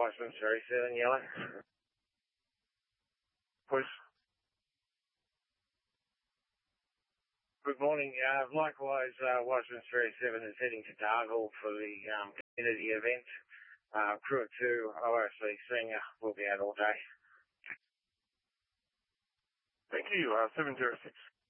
Washington 37 yellow. Please. Good morning. Likewise, Washington 37 is heading to Dargle for the community event. Crew 2, ORC Senior will be out all day. Thank you. 706.